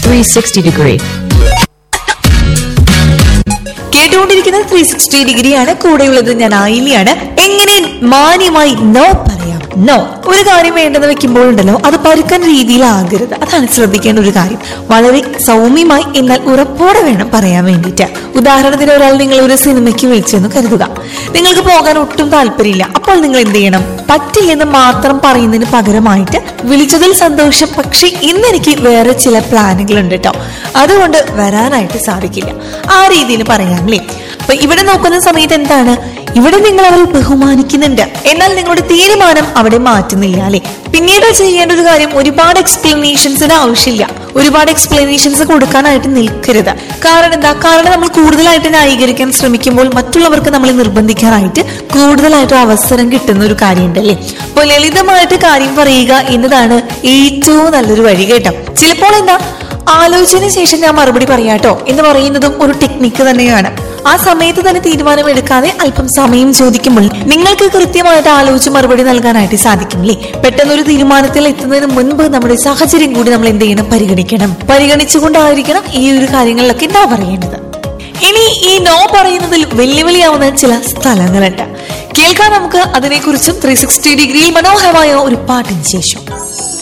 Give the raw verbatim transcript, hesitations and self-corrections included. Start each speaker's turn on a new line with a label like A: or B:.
A: three sixty degree.
B: കേട്ടുകൊണ്ടിരിക്കുന്നത് three sixty ഡിഗ്രിയാണ്. കൂടെയുള്ളത് ഞാൻ ആയിലിയാണ്. എങ്ങനെ മാന്യമായി നോ പറയാം? നോ ഒരു കാര്യം വേണ്ടെന്ന് വെക്കുമ്പോഴുണ്ടല്ലോ, അത് പരുക്കൻ രീതിയിലാകരുത്. അതാണ് ശ്രദ്ധിക്കേണ്ട ഒരു കാര്യം. വളരെ സൗമ്യമായി എന്നാൽ ഉറപ്പോടെ വേണം പറയാൻ വേണ്ടിയിട്ട്. ഉദാഹരണത്തിന് ഒരാൾ നിങ്ങൾ ഒരു സിനിമയ്ക്ക് വിളിച്ചെന്ന് കരുതുക. നിങ്ങൾക്ക് പോകാൻ ഒട്ടും താല്പര്യമില്ല. അപ്പോൾ നിങ്ങൾ എന്ത് ചെയ്യണം? പറ്റില്ലെന്ന് മാത്രം പറയുന്നതിന് പകരമായിട്ട് വിളിച്ചതിൽ സന്തോഷം, പക്ഷെ ഇന്ന് എനിക്ക് വേറെ ചില പ്ലാനുകൾ ഉണ്ട് കേട്ടോ, അതുകൊണ്ട് വരാനായിട്ട് സാധിക്കില്ല. ആ രീതിയിൽ പറയാമല്ലേ. അപ്പൊ ഇവിടെ നോക്കുന്ന സമയത്ത് എന്താണ്, ഇവിടെ നിങ്ങൾ അവരെ ബഹുമാനിക്കുന്നുണ്ട്, എന്നാൽ നിങ്ങളുടെ തീരുമാനം അവിടെ മാറ്റുന്നില്ല അല്ലെ. പിന്നീട് ചെയ്യേണ്ട ഒരു കാര്യം, ഒരുപാട് എക്സ്പ്ലനേഷൻസിന് ആവശ്യമില്ല. ഒരുപാട് എക്സ്പ്ലനേഷൻസ് കൊടുക്കാനായിട്ട് നിൽക്കരുത്. കാരണം എന്താ? കാരണം നമ്മൾ കൂടുതലായിട്ട് ന്യായീകരിക്കാൻ ശ്രമിക്കുമ്പോൾ മറ്റുള്ളവർക്ക് നമ്മളെ നിർബന്ധിക്കാനായിട്ട് കൂടുതലായിട്ട് അവസരം കിട്ടുന്ന ഒരു കാര്യമുണ്ട് അല്ലേ. അപ്പോൾ ലളിതമായിട്ട് കാര്യം പറയുക എന്നതാണ് ഏറ്റവും നല്ലൊരു വഴി കേട്ടോ. ചിലപ്പോൾ എന്താ, ആലോചന ശേഷം ഞാൻ മറുപടി പറയാട്ടോ എന്ന് പറയുന്നതും ഒരു ടെക്നിക്ക് തന്നെയാണ്. ആ സമയത്ത് തന്നെ തീരുമാനം എടുക്കാതെ അല്പം സമയം ചോദിക്കുമ്പോൾ നിങ്ങൾക്ക് കൃത്യമായിട്ട് ആലോചിച്ച് മറുപടി നൽകാനായിട്ട് സാധിക്കില്ലേ. പെട്ടെന്നൊരു തീരുമാനത്തിൽ എത്തുന്നതിന് മുൻപ് നമ്മുടെ സാഹചര്യം കൂടി നമ്മൾ എന്ത് ചെയ്യണം? പരിഗണിക്കണം. പരിഗണിച്ചുകൊണ്ടായിരിക്കണം ഈ ഒരു കാര്യങ്ങളിലൊക്കെ എന്താ പറയേണ്ടത്. ഇനി ഈ നോ പറയുന്നതിൽ വെല്ലുവിളിയാവുന്ന ചില സ്ഥലങ്ങളുണ്ട്. കേൾക്കാൻ നമുക്ക് അതിനെക്കുറിച്ചും ത്രീ സിക്സ്റ്റി ഡിഗ്രിയിൽ മനോഹരമായ ഒരു പാട്ടിന് ശേഷം.